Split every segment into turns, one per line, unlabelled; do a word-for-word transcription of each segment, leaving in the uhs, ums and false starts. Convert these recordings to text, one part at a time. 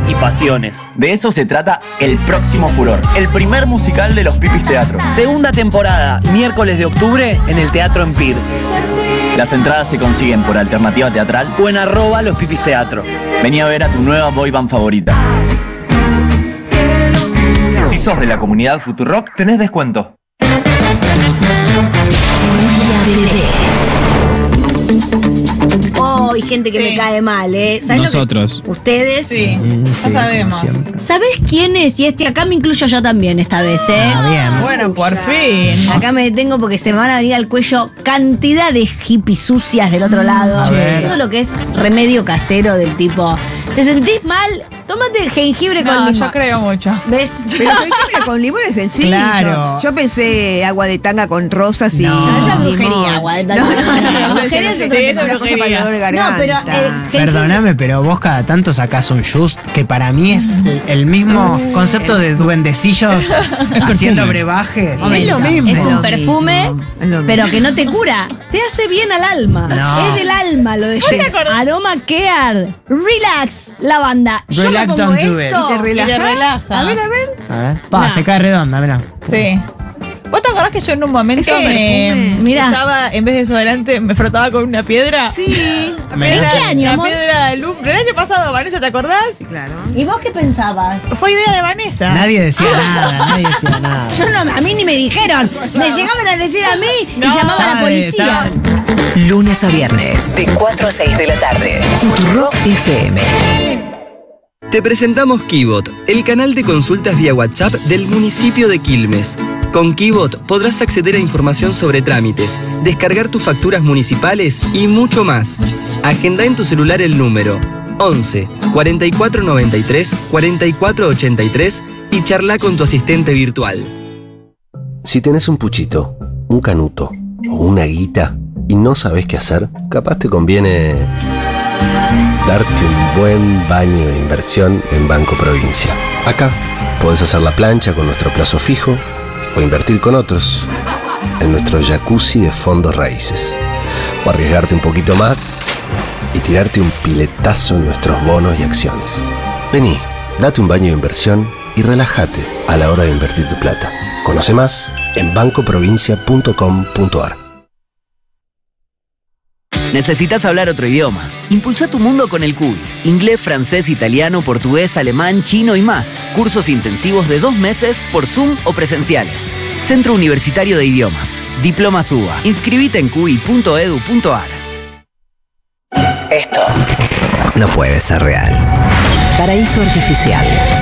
y pasiones.
De eso se trata El Próximo Furor, el primer musical de los Pipis Teatro.
Segunda temporada, miércoles de octubre en el Teatro Empire.
Las entradas se consiguen por Alternativa Teatral
O en arroba los Pipis Teatro.
Vení a ver a tu nueva boy band favorita. Si sos de la comunidad Futurock, tenés descuento.
Oh, y gente que
Sí.
me cae mal, ¿eh? ¿Sabés
Nosotros.
lo que- Ustedes.
Sí,
Mm,
no
sí,
sabemos.
como siempre.
¿Sabés quién es? Y este acá me incluyo yo también esta vez, ¿eh?
Ah, bien.
Bueno, por fin.
Acá me detengo porque se me van a venir al cuello cantidad de hippies sucias del otro lado.
A ver.
Todo lo que es remedio casero del tipo, ¿te sentís mal? Tómate jengibre con
No,
limón.
yo creo mucho.
¿Ves?
Pero jengibre con limón es sencillo.
Claro.
Yo pensé agua de tanga con rosas y.
No.
Esa es
limón.
brujería, agua de tanga.
No, no, no,
La
no,
brujería
eso
es
no
otra
sé,
cosa.
es una cosa para el dolor de
No,
garganta.
pero eh, jengibre-
Perdóname, pero vos cada tanto sacás un just que para mí es el, el mismo concepto de duendecillos haciendo brebajes.
Momento.
Es lo mismo.
Es un
lo
perfume,
mismo, es lo
pero
mismo.
que no te cura. Te hace bien al alma.
No.
Es del alma lo de
te
James.
acordás?
Aroma Care. Relax, lavanda. Yo me
Relax,
pongo
don't do
esto.
it. Y te
Y te
relaja.
relaja.
A ver, a ver.
A ver. Pa,
Nah.
se cae redonda, mirá.
Sí. ¿Vos te acordás que yo en un momento
Eso
me
perfume.
Mirá.
usaba, en vez de desodorante, me frotaba con una piedra?
Sí.
La
Mirá.
piedra,
¿En qué año,
la
amor?
piedra de lumbre. El año pasado, Vanessa, ¿te acordás?
Sí, claro.
¿Y vos qué pensabas?
Fue idea de Vanessa.
Nadie decía nada, nadie decía nada.
Yo no, a mí ni me dijeron. Me llegaban a decir a mí y
No,
llamaba a la
Padre,
policía.
está-
Lunes a viernes, de cuatro a seis de la tarde. Futurock F M.
Te presentamos Kibot, el canal de consultas vía WhatsApp del municipio de Quilmes. Con Kibot podrás acceder a información sobre trámites, descargar tus facturas municipales y mucho más. Agenda en tu celular el número once, cuarenta y cuatro noventa y tres, cuarenta y cuatro ochenta y tres y charla con tu asistente virtual.
Si tenés un puchito, un canuto o una guita y no sabés qué hacer, capaz te conviene darte un buen baño de inversión en Banco Provincia. Acá podés hacer la plancha con nuestro plazo fijo o invertir con otros en nuestro jacuzzi de fondos raíces. O arriesgarte un poquito más y tirarte un piletazo en nuestros bonos y acciones. Vení, date un baño de inversión y relájate a la hora de invertir tu plata. Conoce más en banco provincia punto com punto ar.
¿Necesitas hablar otro idioma? Impulsa tu mundo con el C U I. Inglés, francés, italiano, portugués, alemán, chino y más. Cursos intensivos de dos meses por Zoom o presenciales. Centro Universitario de Idiomas. Diplomas U B A. Inscribite en cui punto edu punto ar. Esto no puede ser real. Paraíso Artificial.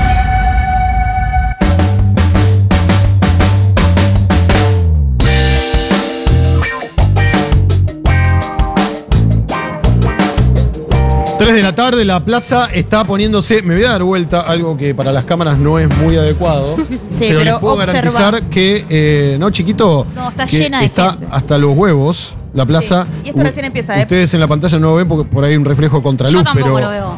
tres de la tarde, la plaza está poniéndose. Me voy a dar vuelta, algo que para las cámaras no es muy adecuado.
Sí,
pero,
pero
les puedo
observa.
garantizar que, eh, no, chiquito,
No, está
que
llena de
está
gente.
hasta los huevos la plaza.
Sí, y esto recién empieza, ¿eh?
Ustedes en la pantalla no lo ven porque por ahí hay un reflejo contraluz,
Yo tampoco
pero.
lo veo.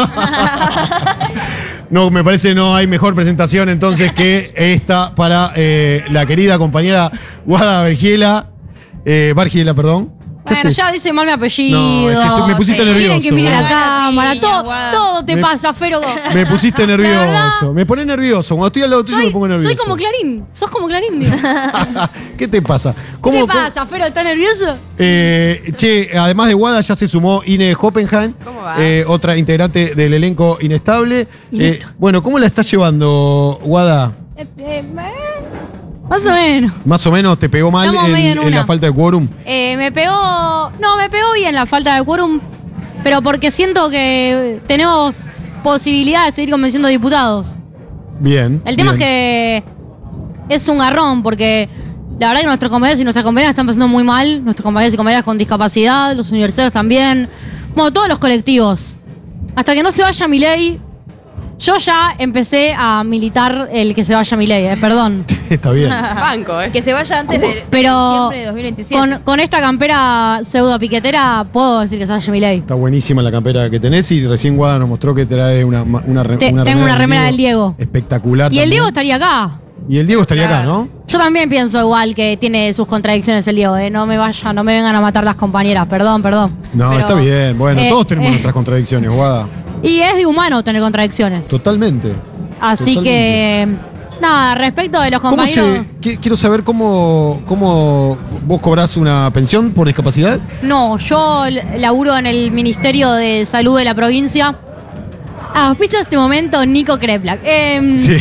No, me parece no hay mejor presentación entonces que esta para eh, la querida compañera Guada Vergiela. Eh, Bargiela, perdón. ¿Qué
Bueno,
haces?
ya dice mal mi apellido.
No, es que estoy- me pusiste
Quieren
nervioso.
que mire la
Guada.
cámara. Todo, todo te
Me-
pasa, Fero.
Me pusiste
La
nervioso.
verdad,
Me pone nervioso. Cuando estoy al lado tuyo me
soy,
pongo nervioso.
soy como Clarín. Sos como Clarín, digo.
¿Qué te pasa?
¿Qué
¿Cómo-
te
cómo-
pasa, Fero? ¿Estás nervioso?
Eh, che, además de Guada ya se sumó Ine Hoppenheim,
¿Cómo va?
eh, otra integrante del elenco inestable.
Listo.
Eh, bueno, ¿cómo la estás llevando, Guada?
Eh, eh, más o menos.
Más o menos te pegó mal
Estamos
en,
medio en
en
una.
la falta de quórum.
Eh, me pegó. No, me pegó bien la falta de quórum. Pero porque siento que tenemos posibilidad de seguir convenciendo diputados.
Bien.
El tema
bien.
es que es un garrón, porque la verdad que nuestros compañeros y nuestras compañeras están pasando muy mal. Nuestros compañeros y compañeras con discapacidad, los universitarios también. Bueno, todos los colectivos. Hasta que no se vaya Milei, yo ya empecé a militar el que se vaya Milei, eh, perdón.
Está bien.
Banco, ¿eh?
Que se vaya antes de,
Pero
diciembre de dos mil veintisiete.
con, con esta campera pseudo piquetera puedo decir que se vaya Milei.
Está buenísima la campera que tenés y recién Guada nos mostró que trae una, una, re-
Te-
una
tengo una remera del Diego.
Espectacular.
Y el
también.
Diego estaría acá.
Y el Diego estaría acá, ¿no?
Yo también pienso igual que tiene sus contradicciones el Diego, eh. No me vayan, no me vengan a matar las compañeras, perdón, perdón.
No,
Pero,
está bien. Bueno,
eh,
todos tenemos
eh,
nuestras contradicciones, Guada.
Y es de humano tener contradicciones.
Totalmente.
Así
Totalmente.
que, nada, respecto de los
¿Cómo
compañeros.
se, qui- quiero saber cómo, cómo vos cobrás una pensión por discapacidad.
No, yo l- laburo en el Ministerio de Salud de la provincia. Ah, auspicia este momento Nico Kreplak. Em,
Sí.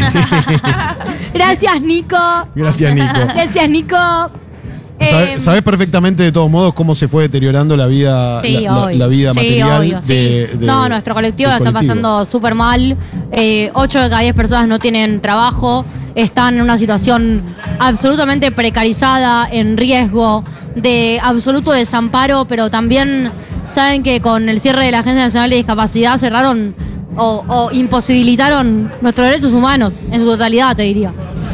Gracias, Nico.
Gracias, Nico.
Gracias, Nico.
Sabés,
Em,
sabés perfectamente de todos modos cómo se fue deteriorando la vida,
Sí,
la, la-
obvio.
la vida
Sí,
material
obvio, sí.
de, de-
No, nuestro colectivo
del
la está
colectivo.
pasando súper mal. Eh, ocho de cada diez personas no tienen trabajo. Están en una situación absolutamente precarizada, en riesgo, de absoluto desamparo, pero también saben que con el cierre de la Agencia Nacional de Discapacidad cerraron o, o imposibilitaron nuestros derechos humanos en su totalidad, te diría.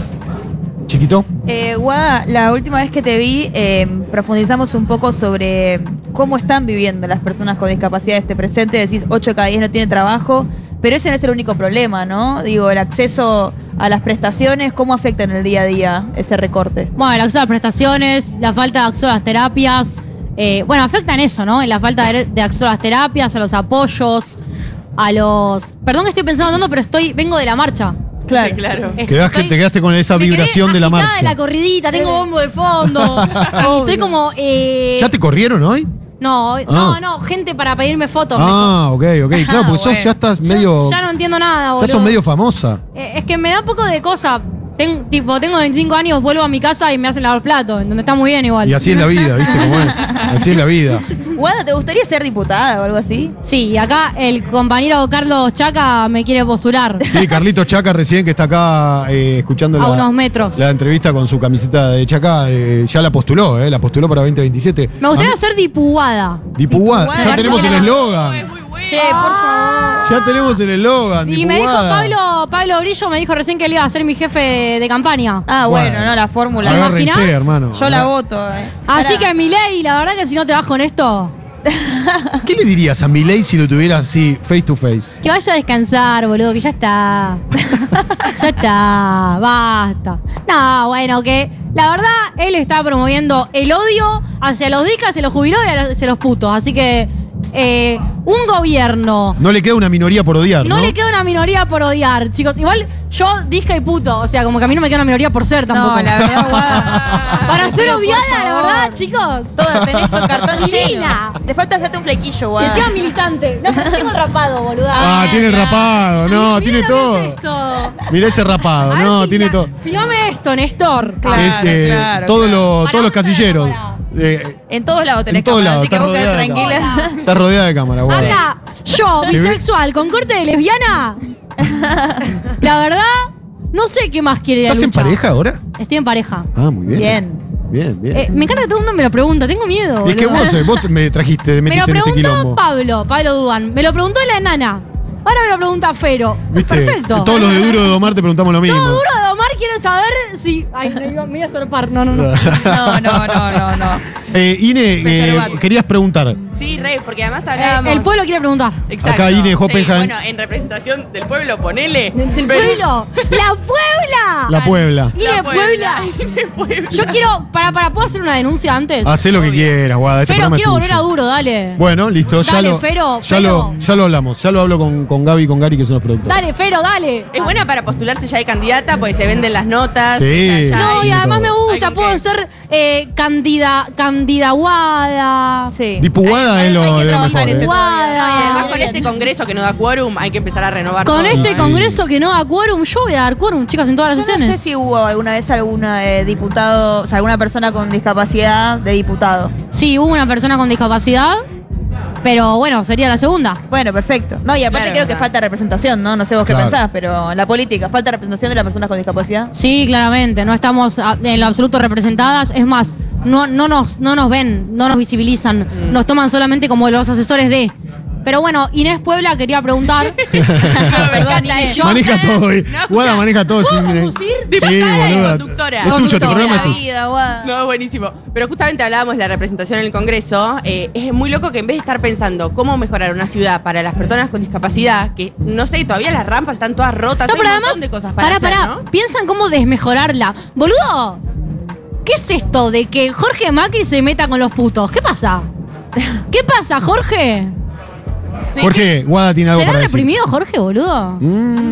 Chiquito.
Eh, Guada, la última vez que te vi, eh, profundizamos un poco sobre cómo están viviendo las personas con discapacidad este presente. Decís ocho de cada diez no tiene trabajo, pero ese no es el único problema, ¿no? Digo, el acceso a las prestaciones, ¿cómo afecta en el día a día ese recorte?
Bueno, el acceso a las prestaciones, la falta de acceso a las terapias, eh, bueno, afecta en eso, ¿no? En la falta de, de acceso a las terapias, a los apoyos, a los... Perdón que estoy pensando tanto, pero estoy vengo de la marcha.
Claro.
Claro.
Quedás que- te quedaste con esa
Me quedé
vibración de la
agitada
marcha.
de la corridita, tengo bombo de fondo. y estoy como... eh,
¿Ya te corrieron hoy?
No,
Ah.
no, no, gente para pedirme fotos.
Ah, ok, ok. Claro, porque sos,
bueno.
ya estás medio.
Ya no entiendo nada,
Ya
boludo.
sos medio famosa.
Eh, es que me da un poco de cosa. Ten- tipo, tengo veinticinco años, vuelvo a mi casa y me hacen lavar platos, en donde está muy bien igual.
Y así es la vida, ¿viste cómo es? Así es la vida.
Guada, ¿te gustaría ser diputada o algo así?
Sí, y acá el compañero Carlos Chaca me quiere postular.
Sí, Carlitos Chaca recién que está acá eh, escuchando
A
la,
unos metros.
la entrevista con su camiseta de Chaca, eh, ya la postuló, eh, la postuló para veinte veintisiete.
Me gustaría ser dipugada.
Dipugada, ya
Dipugada.
tenemos el eslogan.
Che, por favor.
Ya tenemos el eslogan,
Y me dijo
dipugada.
Pablo, Pablo Brillo, me dijo recién que él iba a ser mi jefe de campaña.
Ah, bueno,
Bueno.
no, la fórmula.
¿Te
Agárrense,
imaginás?
hermano.
Yo la voto. Eh.
Así
Pará.
que Milei, la verdad que si no te vas con esto,
¿Qué le dirías a Milei si lo tuvieras así, face to face?
que vaya a descansar, boludo, que ya está. Ya está, basta. No, bueno, que la verdad él está promoviendo el odio hacia los discas, hacia los jubilados y hacia los putos. Así que eh, un gobierno.
No le queda una minoría por odiar, ¿no?
No le queda una minoría por odiar, chicos. Igual yo disca y puto. O sea, como que a mí no me queda una minoría por ser tampoco.
No, la verdad, Guada.
Para ser
Pero, por
odiada, la
favor.
verdad, chicos.
Toda, tenés tu cartón
Divina.
lleno. Te falta hacerte un flequillo,
Que
Guada.
sea militante. No, pero tengo el rapado, boluda.
Ah, tiene el rapado, no,
Mirá
tiene
lo que
todo.
es esto.
Mirá ese rapado,
A ver
no,
si
tiene
la-
todo.
Filmame esto, Néstor.
Es eh,
claro,
todos
claro.
los,
Para
todos los
una
casilleros.
cámara.
Eh,
En todos lados tenés
En todos
cámara,
lados,
así que
está
vos quedás
rodeada de
tranquila.
está rodeada de cámara, guarda.
Anda, yo,
¿Se ve?
bisexual, con corte de lesbiana. La verdad, no sé qué más quiere la
¿Estás en
lucha.
pareja ahora?
Estoy en pareja.
Ah, muy bien.
Bien.
Bien, bien.
Eh, me encanta que todo el mundo me lo pregunta, tengo miedo.
y es que
boludo.
vos, eh, vos me trajiste,
Me lo
metiste en este
preguntó
quilombo.
Pablo, Pablo Duan. Me lo preguntó la enana. Ahora me lo pregunta Fero.
¿Viste?
Perfecto.
Todos los de Duro de Domar te preguntamos lo mismo.
Todo duro de domar, quiero saber si. Ay, me iba, me iba a sorpar. No, no, no.
No, no, no, no, no.
Eh, Ine, eh,
Preservate.
querías preguntar.
Sí, Rey, porque además
Eh,
hablábamos.
el pueblo quiere preguntar.
Exacto.
Acá Ine
Sí,
Hoppenheim.
bueno, en representación del pueblo, ponele.
¿Del del
Pero-
pueblo? ¡La Puebla!
La Puebla.
¿Y
La
de Puebla?
Ine Puebla.
Yo quiero. Para, para, ¿puedo hacer una denuncia antes?
Hacé lo que
Obvio.
quieras, guada. Este
Fero,
programa es
quiero volver
tuyo.
a duro, dale.
Bueno, listo, ya
Dale,
lo.
Fero,
ya,
Fero.
Lo, ya lo hablamos. Ya lo hablo con, con Gaby y con Gary, que son los productores.
Dale, Fero, dale.
Es buena para postularse ya de candidata porque se venden las notas.
Sí.
o sea, ya
No,
hay-
y además me
Hay
gusta,
con
puedo
qué.
ser eh, candida, candidaguada.
Sí.
Dipugada
Hay-
es lo,
hay que
es lo
trabajar
mejor.
ese
¿eh?
Guada.
No, y además con este congreso que no da quórum, hay que empezar a renovar
Con
todo.
este
Sí.
congreso que no da quórum, yo voy a dar quórum, chicos, en todas las
Yo no sé
sesiones.
si hubo alguna vez alguna eh, diputado, o sea, alguna persona con discapacidad de diputado.
Sí, hubo una persona con discapacidad, pero bueno, sería la segunda.
Bueno, perfecto. No, y aparte
Claro,
creo que
verdad.
falta representación, ¿no? No sé vos qué
Claro.
pensás, pero en la política, falta representación de las personas con discapacidad.
Sí, claramente, no estamos a- en lo absoluto representadas. Es más, no, no, nos, no nos ven, no nos visibilizan, nos toman solamente como los asesores de. Pero bueno, Inés Puebla quería preguntar.
Perdón, Inés.
yo-
Maneja todo, eh.
No,
Guada
escuchá.
maneja todo.
¿Puedo
sin-
conducir?
Sí,
Diputada y
boluda.
conductora.
Es tuyo, tu
Conductora
programa
de
es
la
tuyo.
vida, guau.
No, buenísimo. Pero justamente hablábamos de la representación en el Congreso. eh, es muy loco que en vez de estar pensando cómo mejorar una ciudad para las personas con discapacidad, que no sé, todavía las rampas están todas rotas,
No,
hay
pero
un
además,
montón de cosas para
pará,
hacer,
pará,
¿no?
piensan cómo desmejorarla. Boludo, ¿qué es esto de que Jorge Macri se meta con los putos? ¿Qué pasa? ¿Qué pasa, Jorge?
Jorge, Guada tiene algo
¿Será
para decir.
reprimido Jorge, boludo?
Mm.